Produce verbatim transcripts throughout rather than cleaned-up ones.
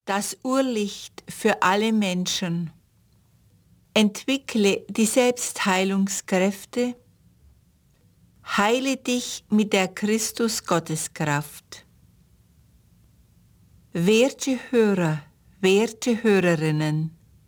Das Urlicht für alle Menschen. Entwickle die Selbstheilungskräfte. Heile dich mit der Christus-Gotteskraft. Werte Hörer, werte Hörerinnen,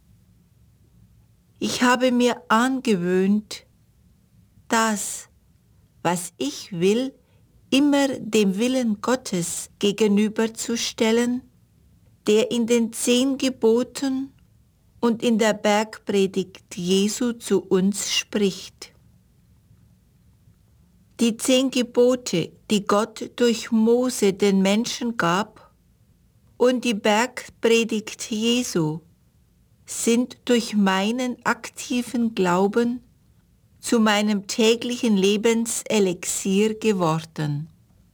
ich habe mir angewöhnt, das, was ich will, immer dem Willen Gottes gegenüberzustellen, der in den zehn Geboten und in der Bergpredigt Jesu zu uns spricht. Die zehn Gebote, die Gott durch Mose den Menschen gab, und die Bergpredigt Jesu sind durch meinen aktiven Glauben zu meinem täglichen Lebenselixier geworden.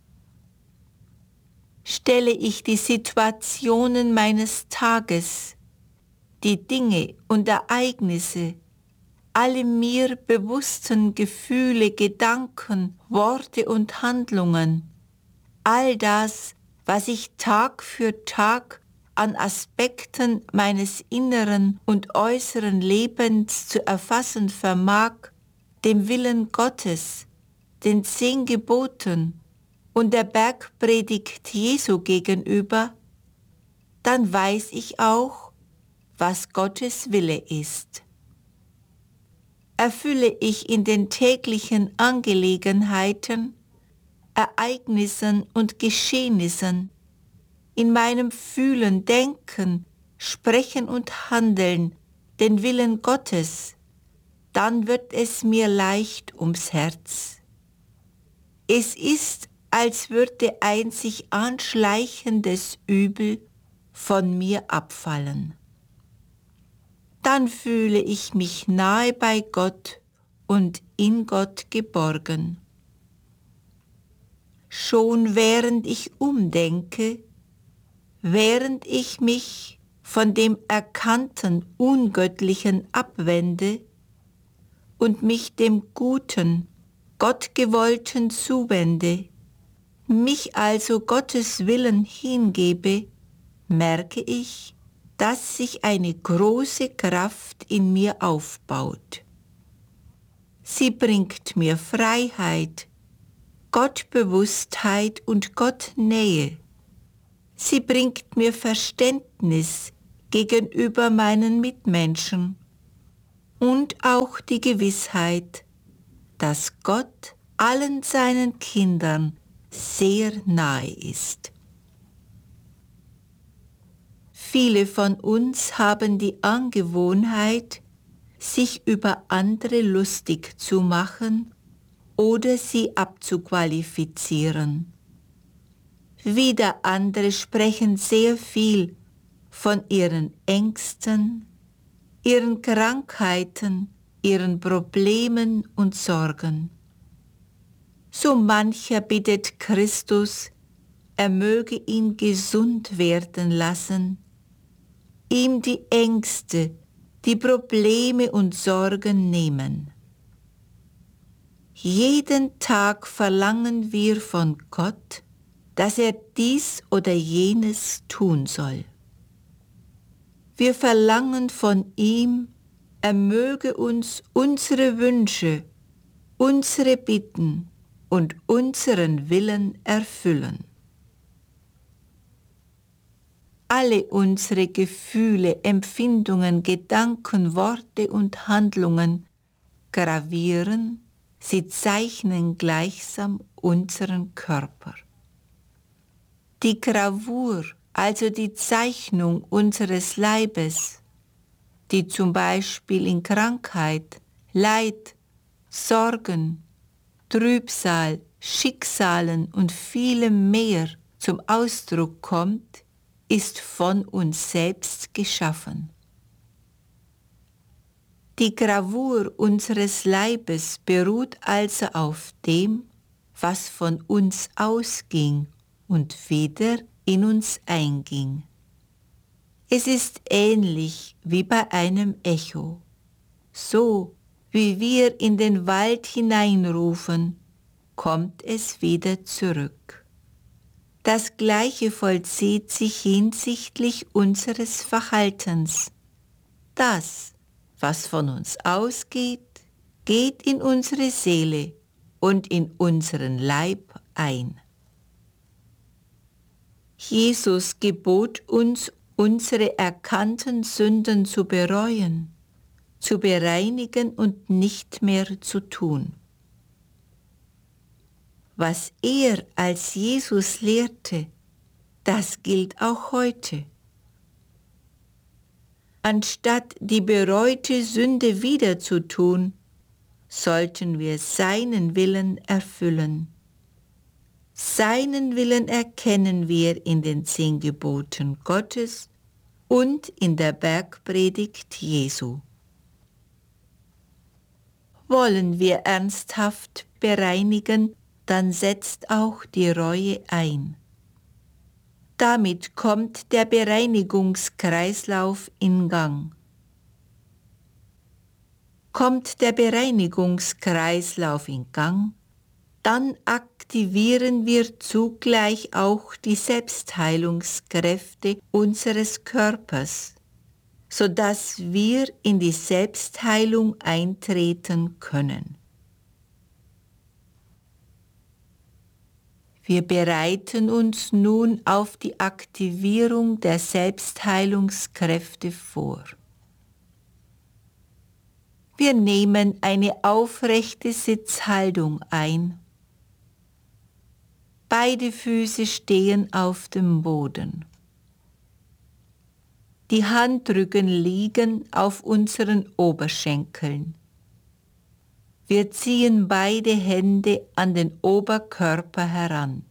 Stelle ich die Situationen meines Tages, die Dinge und Ereignisse, alle mir bewussten Gefühle, Gedanken, Worte und Handlungen, all das, was ich Tag für Tag an Aspekten meines inneren und äußeren Lebens zu erfassen vermag, dem Willen Gottes, den zehn Geboten und der Bergpredigt Jesu gegenüber, dann weiß ich auch, was Gottes Wille ist. Erfülle ich in den täglichen Angelegenheiten, Ereignissen und Geschehnissen, in meinem Fühlen, Denken, Sprechen und Handeln den Willen Gottes, dann wird es mir leicht ums Herz. Es ist, als würde ein sich anschleichendes Übel von mir abfallen. Dann fühle ich mich nahe bei Gott und in Gott geborgen. Schon während ich umdenke, während ich mich von dem erkannten Ungöttlichen abwende und mich dem Guten, Gottgewollten zuwende, mich also Gottes Willen hingebe, merke ich, dass sich eine große Kraft in mir aufbaut. Sie bringt mir Freiheit, Gottbewusstheit und Gottnähe. Sie bringt mir Verständnis gegenüber meinen Mitmenschen und auch die Gewissheit, dass Gott allen seinen Kindern sehr nahe ist. Viele von uns haben die Angewohnheit, sich über andere lustig zu machen oder sie abzuqualifizieren. Wieder andere sprechen sehr viel von ihren Ängsten, ihren Krankheiten, ihren Problemen und Sorgen. So mancher bittet Christus, er möge ihn gesund werden lassen, ihm die Ängste, die Probleme und Sorgen nehmen. Jeden Tag verlangen wir von Gott, dass er dies oder jenes tun soll. Wir verlangen von ihm, er möge uns unsere Wünsche, unsere Bitten und unseren Willen erfüllen. Alle unsere Gefühle, Empfindungen, Gedanken, Worte und Handlungen gravieren, sie zeichnen gleichsam unseren Körper. Die Gravur, also die Zeichnung unseres Leibes, die zum Beispiel in Krankheit, Leid, Sorgen, Trübsal, Schicksalen und vielem mehr zum Ausdruck kommt, ist von uns selbst geschaffen. Die Gravur unseres Leibes beruht also auf dem, was von uns ausging und wieder in uns einging. Es ist ähnlich wie bei einem Echo. So wie wir in den Wald hineinrufen, kommt es wieder zurück. Das Gleiche vollzieht sich hinsichtlich unseres Verhaltens. Das, was von uns ausgeht, geht in unsere Seele und in unseren Leib ein. Jesus gebot uns, unsere erkannten Sünden zu bereuen, zu bereinigen und nicht mehr zu tun. Was er als Jesus lehrte, das gilt auch heute. Anstatt die bereute Sünde wieder zu tun, sollten wir seinen Willen erfüllen. Seinen Willen erkennen wir in den zehn Geboten Gottes und in der Bergpredigt Jesu. Wollen wir ernsthaft bereinigen, dann setzt auch die Reue ein. Damit kommt der Bereinigungskreislauf in Gang. Kommt der Bereinigungskreislauf in Gang, dann aktivieren wir zugleich auch die Selbstheilungskräfte unseres Körpers, sodass wir in die Selbstheilung eintreten können. Wir bereiten uns nun auf die Aktivierung der Selbstheilungskräfte vor. Wir nehmen eine aufrechte Sitzhaltung ein. Beide Füße stehen auf dem Boden. Die Handrücken liegen auf unseren Oberschenkeln. Wir ziehen beide Hände an den Oberkörper heran.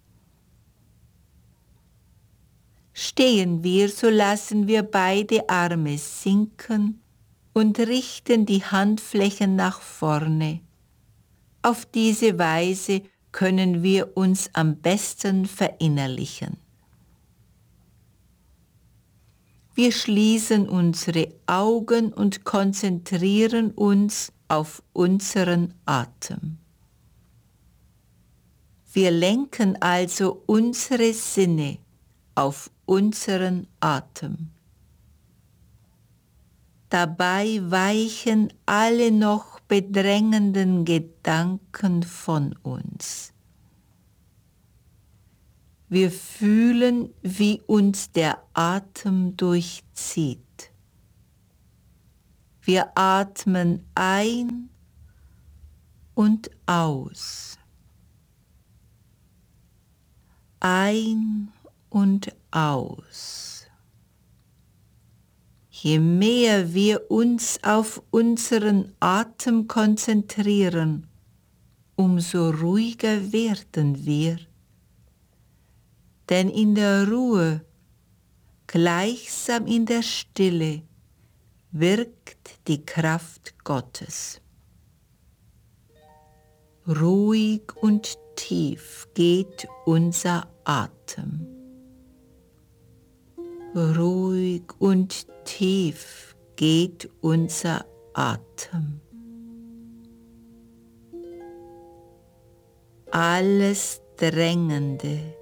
Stehen wir, so lassen wir beide Arme sinken und richten die Handflächen nach vorne. Auf diese Weise können wir uns am besten verinnerlichen. Wir schließen unsere Augen und konzentrieren uns auf unseren Atem. Wir lenken also unsere Sinne auf unseren Atem. Dabei weichen alle noch bedrängenden Gedanken von uns. Wir fühlen, wie uns der Atem durchzieht. Wir atmen ein und aus. Ein und aus. Je mehr wir uns auf unseren Atem konzentrieren, umso ruhiger werden wir. Denn in der Ruhe, gleichsam in der Stille, wirkt die Kraft Gottes. Ruhig und tief geht unser Atem. Ruhig und tief geht unser Atem. Alles Drängende,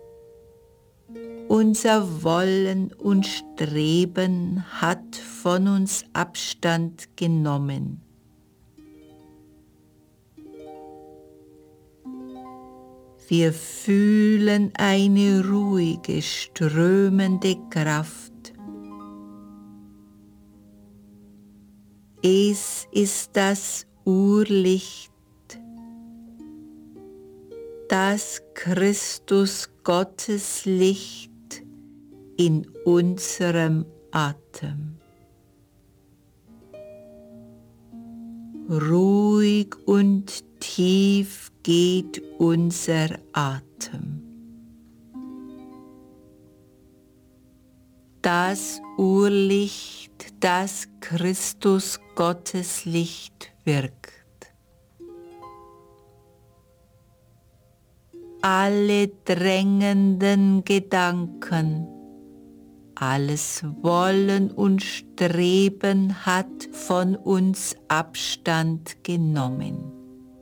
unser Wollen und Streben hat von uns Abstand genommen. Wir fühlen eine ruhige, strömende Kraft. Es ist das Urlicht, das Christus Gottes Licht in unserem Atem. Ruhig und tief geht unser Atem. Das Urlicht, das Christus Gottes Licht wirkt. Alle drängenden Gedanken, alles Wollen und Streben hat von uns Abstand genommen.